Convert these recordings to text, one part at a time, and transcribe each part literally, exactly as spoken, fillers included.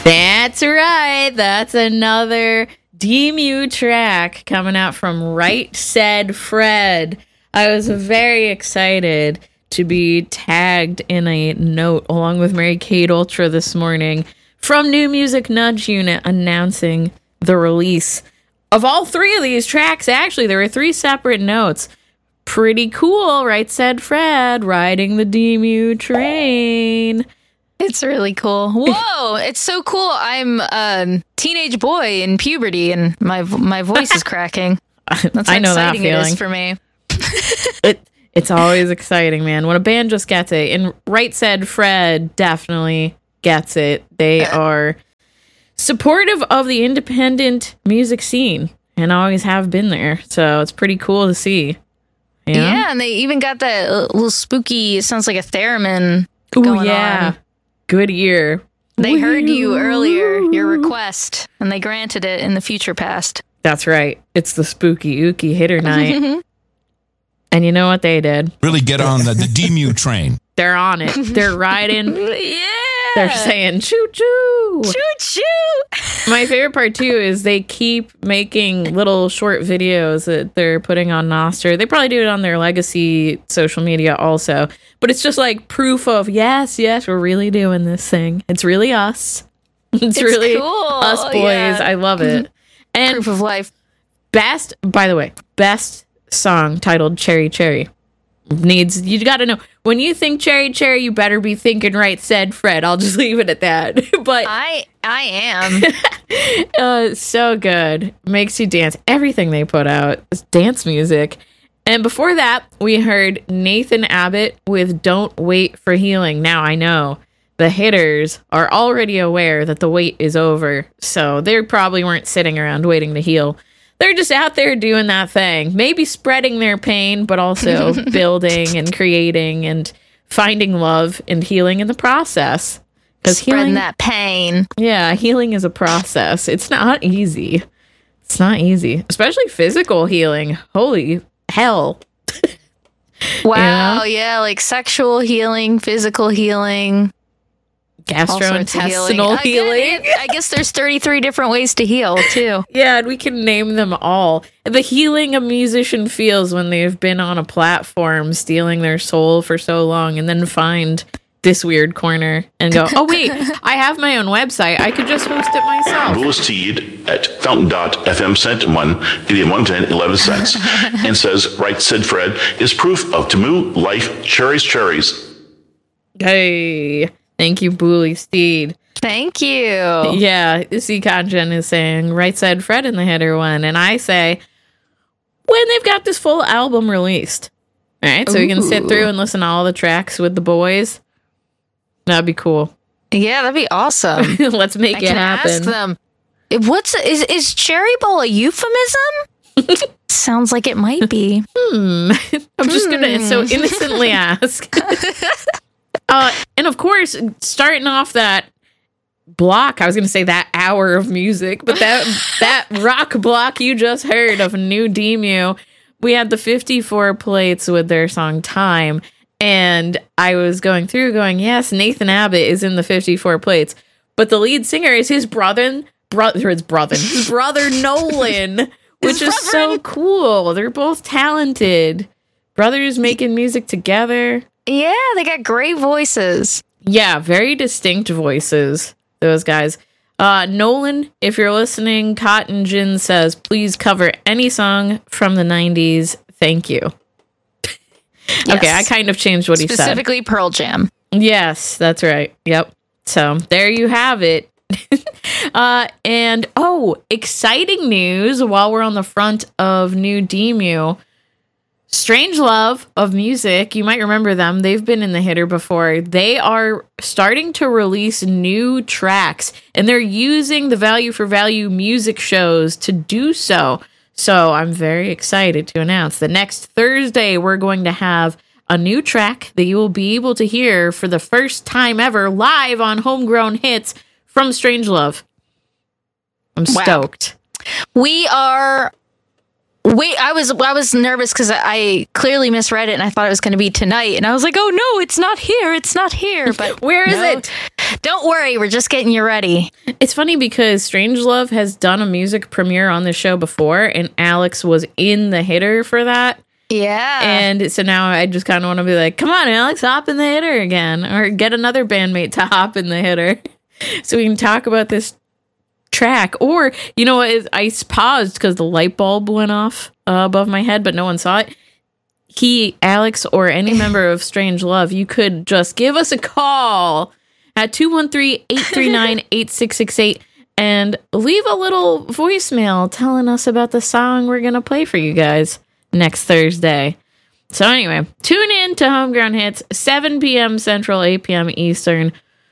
That's right. That's another D M U track coming out from Right Said Fred. I was very excited to be tagged in a note along with Mary Kate Ultra this morning from New Music Nudge Unit announcing the release of all three of these tracks. Actually, there were three separate notes. Pretty cool, Right Said Fred, riding the D M U train. It's really cool. Whoa, it's so cool. I'm a teenage boy in puberty, and my my voice is cracking. That's how I know exciting that it feeling is for me. it it's always exciting, man. When a band just gets it, and Right Said Fred definitely gets it. They are supportive of the independent music scene, and always have been there. So it's pretty cool to see. You know? Yeah, and they even got that little spooky. It sounds like a theremin. Ooh, going yeah. on. Good ear. They heard you earlier, your request, and they granted it in the future past. That's right. It's the spooky ooky hitter night. And you know what they did? Really get on the, the D M U train. They're on it. They're riding. Yeah. They're saying choo choo. Choo choo. My favorite part too is they keep making little short videos that they're putting on Nostr. They probably do it on their legacy social media also. But it's just like proof of, yes, yes, we're really doing this thing. It's really us. It's, It's really cool. us boys. Yeah. I love it. And Proof of life. best, by the way, best song titled Cherry Cherry. Needs, you got to know, when you think Cherry Cherry, you better be thinking Right Said Fred. I'll just leave it at that. But I I am. uh, so good. Makes you dance. Everything they put out is dance music. And before that, we heard Nathan Abbott with Don't Wait for Healing. Now I know the hitters are already aware that the wait is over, so they probably weren't sitting around waiting to heal. They're just out there doing that thing, maybe spreading their pain, but also building and creating and finding love and healing in the process. Because Spreading healing, that pain. yeah, healing is a process. It's not easy. It's not easy, especially physical healing. Holy hell. Wow, yeah, like sexual healing, physical healing, Gastrointestinal healing. I guess, I guess there's thirty-three different ways to heal, too. Yeah, and we can name them all. The healing a musician feels when they've been on a platform stealing their soul for so long and then find this weird corner and go, oh, wait, I have my own website. I could just host it myself. Louis Teed at fountain dot f m sent one, idiom one ten, eleven cents, and says, Right Said Fred is proof of Tamu life, cherries, cherries. Hey, thank you, Bully Steed. Thank you. Yeah, C. Congen is saying Right Said Fred in the header one. And I say, when they've got this full album released. All right, so Ooh. we can sit through and listen to all the tracks with the boys. That'd be cool. Yeah, that'd be awesome. Let's make I it can happen. Ask them. What's is is cherry bowl a euphemism? Sounds like it might be. Hmm. I'm just Hmm. gonna so innocently ask. uh, and of course, starting off that block, I was gonna say that hour of music, but that that rock block you just heard of New D M U, we had the fifty-four plates with their song Time. And I was going through going, yes, Nathan Abbott is in the fifty-four plates, but the lead singer is his brother, brother, his brother, his brother Nolan, which is so cool. They're both talented brothers making music together. Yeah, they got great voices. Yeah, very distinct voices, those guys. Uh, Nolan, if you're listening, Cotton Gin says, please cover any song from the nineties. Thank you. Yes. Okay, I kind of changed what he said. Specifically Pearl Jam. Yes, that's right. Yep. So there you have it. uh, and, oh, exciting news while we're on the front of New D M U. Strange Love of Music, you might remember them. They've been in the hitter before. They are starting to release new tracks, and they're using the Value for Value music shows to do so. So I'm very excited to announce that next Thursday, we're going to have a new track that you will be able to hear for the first time ever live on Homegrown Hits from Strange Love. I'm stoked. Wow. We are Wait, I was I was nervous because I, I clearly misread it and I thought it was going to be tonight. And I was like, oh, no, it's not here. It's not here. But where is no, it? Don't worry. We're just getting you ready. It's funny because Strangelove has done a music premiere on the show before, and Alex was in the hitter for that. Yeah. And so now I just kind of want to be like, come on, Alex, hop in the hitter again. Or get another bandmate to hop in the hitter so we can talk about this track. Or, you know what, I paused because the light bulb went off uh, above my head, but no one saw it. He, Alex, or any member of Strangelove, you could just give us a call at two one three, eight three nine, eight six six eight and leave a little voicemail telling us about the song we're going to play for you guys next Thursday. So anyway, tune in to Homegrown Hits, seven p.m. Central, eight p.m. Eastern,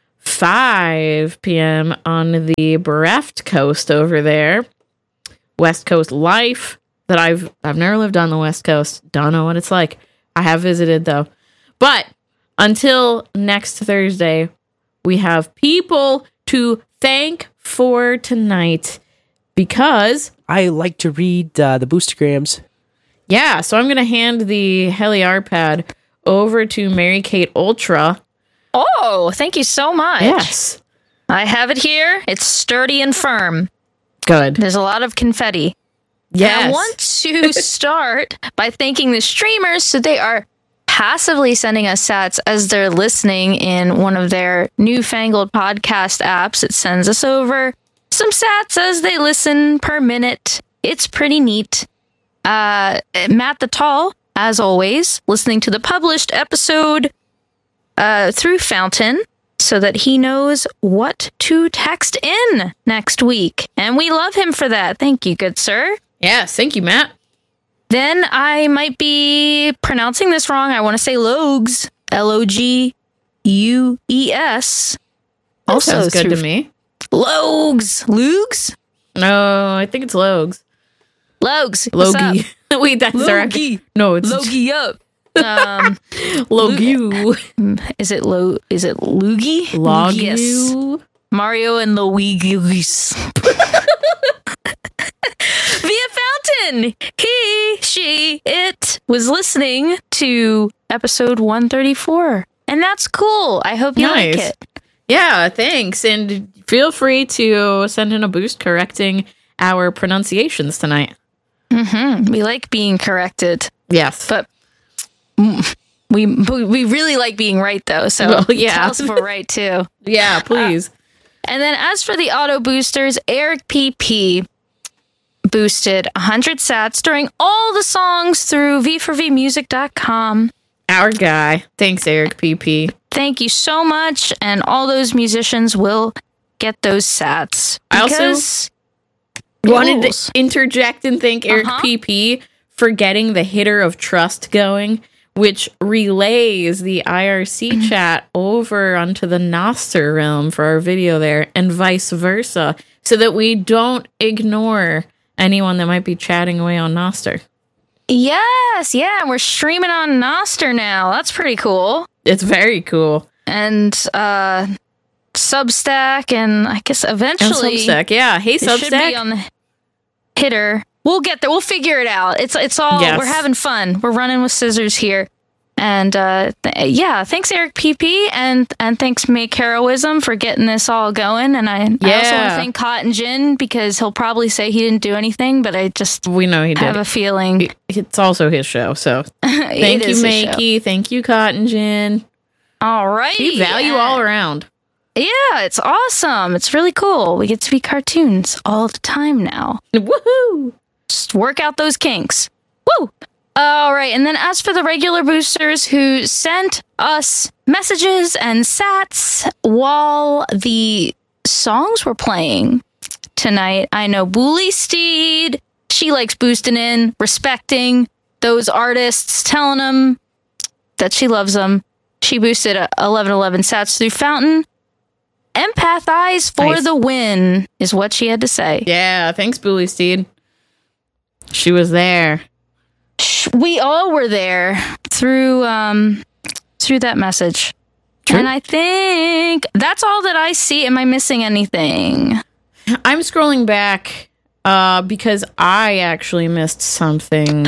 five p.m. on the Breft Coast over there. West Coast life that I've I've never lived on the West Coast. Don't know what it's like. I have visited though. But until next Thursday, we have people to thank for tonight because I like to read uh, the Boostergrams. Yeah, so I'm going to hand the HeliArpad over to Mary Kate Ultra. Oh, thank you so much. Yes. I have it here. It's sturdy and firm. Good. There's a lot of confetti. Yes. And I want to start by thanking the streamers. So they are passively sending us sats as they're listening in one of their newfangled podcast apps. It sends us over some sats as they listen per minute. It's pretty neat. Uh, Matt the Tall, as always, listening to the published episode uh, through Fountain so that he knows what to text in next week. And we love him for that. Thank you, good sir. Yes, thank you, Matt. Then I might be pronouncing this wrong. I want to say Logues, L O G U E S. That Also sounds good through to me. Logues. Lugs? No, I think it's Logs. Logues. What's Logie. up? Wait, that's Logie. our... No, it's... Logie up. Um, Logu. is it Lo? Is it Luigi? Logu. Mario and Luigi's. Via Fountain. He, she, it was listening to episode one thirty-four. And that's cool. I hope you Nice. like it. Yeah, thanks. And feel free to send in a boost correcting our pronunciations tonight. Mm-hmm. We like being corrected. Yes. But we we really like being right, though. So Well, yeah. tell us if we're right, too. Yeah, please. Uh, and then as for the auto boosters, Eric P P boosted one hundred sats during all the songs through v four v music dot com. Our guy. Thanks, Eric P P. Thank you so much. And all those musicians will get those sats. I also Because wanted rules. to interject and thank Eric Uh-huh. P P for getting the hitter of trust going, which relays the I R C chat over onto the Noster realm for our video there, and vice versa, so that we don't ignore anyone that might be chatting away on Noster. Yes, yeah, we're streaming on Noster now. That's pretty cool. It's very cool. And uh Substack, and I guess And eventually Substack, yeah. Hey, it should be Substack. on the hitter. We'll get there. We'll figure it out. It's it's all Yes. we're having fun. We're running with scissors here. And uh th- yeah, thanks Eric P P and and thanks Make Heroism for getting this all going. And I, I also want to Yeah. thank Cotton Gin because he'll probably say he didn't do anything, but I just We know he have did. a feeling It's also his show, so thank you, Makey. Thank you, Cotton Gin. All right. We value all around. Yeah, it's awesome. It's really cool. We get to be cartoons all the time now. Woohoo! Just work out those kinks. Woo! All right, and then as for the regular boosters who sent us messages and sats while the songs were playing tonight, I know Bully Steed, she likes boosting in, respecting those artists, telling them that she loves them. She boosted a eleven eleven sats through Fountain. Empath Eyes for Nice. the win is what she had to say. Yeah, thanks, Bully Steed. She was there. We all were there through um through that message. True. And I think that's all that I see. Am I missing anything? I'm scrolling back Uh, because I actually missed something.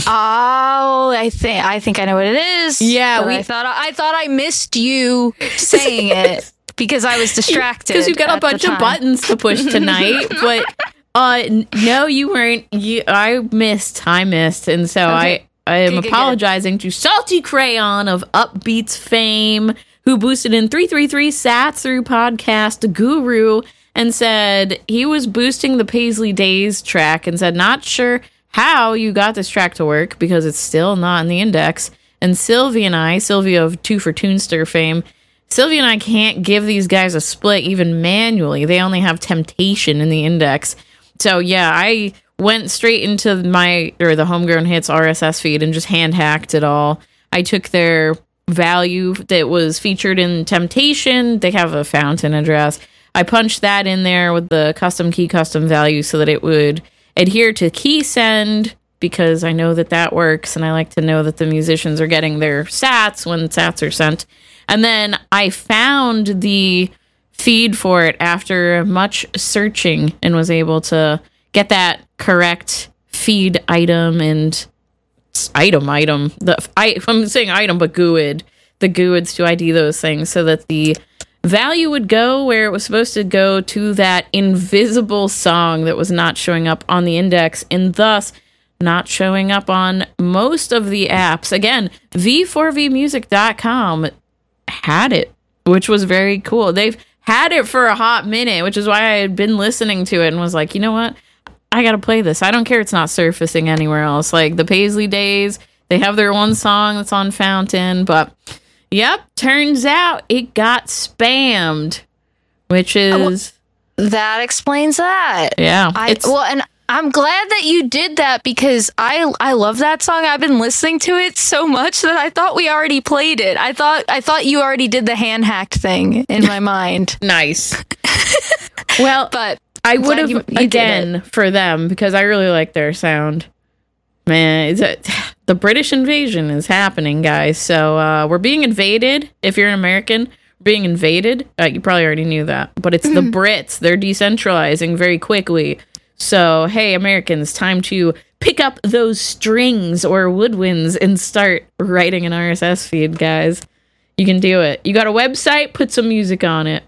Oh, I think I think I know what it is. Yeah, But we- I thought I thought I missed you saying it because I was distracted. Because you've got a at the bunch of time. buttons to push tonight. But uh, n- no, you weren't. You, I missed. I missed, and so Okay. I I am Good, good, good. apologizing to Salty Crayon of Upbeats fame, who boosted in three three three sats through podcast Guru and said he was boosting the Paisley Days track and said, not sure how you got this track to work because it's still not in the index. And Sylvie and I, Sylvia of Two for Toonster fame, Sylvia and I can't give these guys a split even manually. They only have Temptation in the index. So yeah, I went straight into my, or the Homegrown Hits R S S feed and just hand hacked it all. I took their value that was featured in Temptation. They have a fountain address. I punched that in there with the custom key custom value so that it would adhere to key send, because I know that that works, and I like to know that the musicians are getting their sats when sats are sent. And then I found the feed for it after much searching and was able to get that correct feed item and item item. The I, I'm saying item, but G U I D, the G U I Ds to I D those things so that the value would go where it was supposed to go, to that invisible song that was not showing up on the index and thus not showing up on most of the apps. Again, v four v music dot com had it, which was very cool. They've had it for a hot minute, which is why I had been listening to it and was like, you know what? I gotta play this. I don't care it's not surfacing anywhere else. Like the Paisley Days, they have their one song that's on Fountain, but yep, turns out it got spammed, which is That explains that. yeah. I it's, well, and I'm glad that you did that because I I love that song. I've been listening to it so much that I thought we already played it. I thought I thought you already did the hand hacked thing in my mind. nice. Well, But I glad would have you- you did again for them because I really like their sound. Man, it's a, the British invasion is happening, guys. So uh, we're being invaded. If you're an American, we're being invaded. Uh, you probably already knew that, but it's the Brits. They're decentralizing very quickly. So hey, Americans, time to pick up those strings or woodwinds and start writing an R S S feed, guys. You can do it. You got a website? Put some music on it.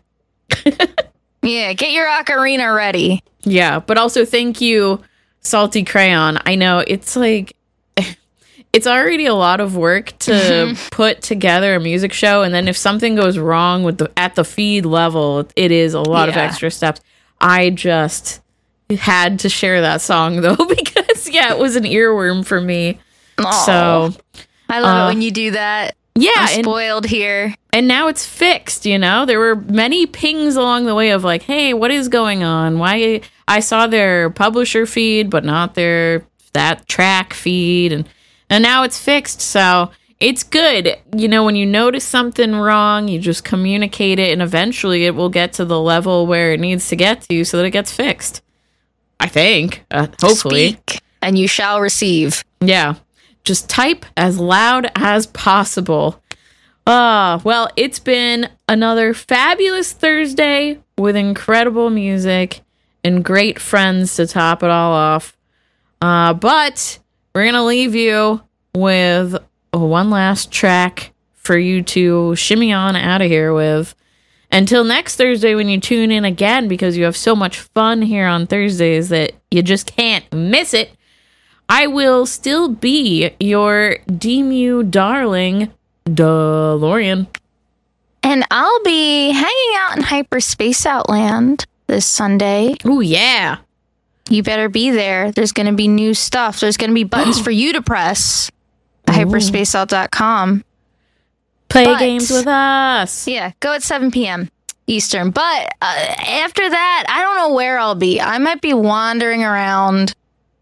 yeah, get your ocarina ready. Yeah, but also thank you, Salty Crayon. I know it's like it's already a lot of work to put together a music show, and then if something goes wrong with the at the feed level, it is a lot of Yeah. extra steps. I just had to share that song though because yeah, it was an earworm for me. Aw. So I love uh, it when you do that. yeah, I'm and, spoiled here. and now it's fixed. You know, there were many pings along the way of like, hey, what is going on? Why I saw their publisher feed, but not their that track feed, and and now it's fixed. So it's good. You know, when you notice something wrong, you just communicate it, and eventually it will get to the level where it needs to get to, so that it gets fixed. I think, uh, hopefully, Speak, and you shall receive. yeah. Just type as loud as possible. Ah, well, it's been another fabulous Thursday with incredible music and great friends to top it all off. Uh, but we're going to leave you with one last track for you to shimmy on out of here with. Until next Thursday when you tune in again, because you have so much fun here on Thursdays that you just can't miss it. I will still be your D M U darling, DeLorean. And I'll be hanging out in Hyperspace Outland this Sunday. Ooh, yeah. You better be there. There's going to be new stuff. There's going to be buttons for you to press at hyperspace out dot com. Play But- games with us. Yeah, go at seven p.m. Eastern. But uh, after that, I don't know where I'll be. I might be wandering around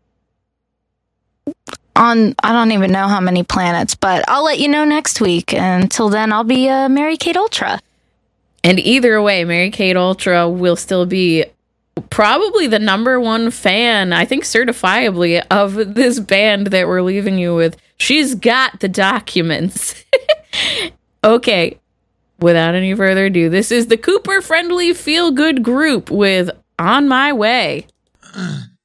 on, I don't even know how many planets, but I'll let you know next week. And until then, I'll be uh, Mary Kate Ultra. And either way, Mary Kate Ultra will still be probably the number one fan, I think certifiably, of this band that we're leaving you with. She's got the documents. Okay, without any further ado, this is the Cooper Friendly Feel Good Group with On My Way.